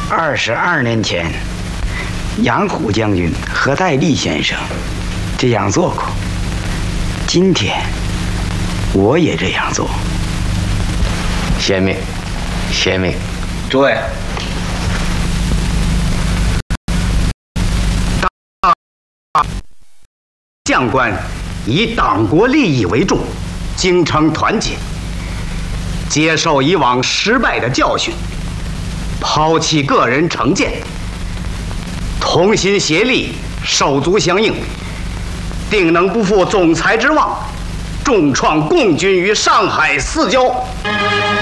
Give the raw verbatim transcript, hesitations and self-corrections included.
二十二年前，杨虎将军和戴笠先生这样做过。今天，我也这样做。 遵命，遵命。 诸位，将官以党国利益为重，精诚团结，接受以往失败的教训，抛弃个人成见，同心协力，手足相应，定能不负总裁之望，重创共军于上海四郊。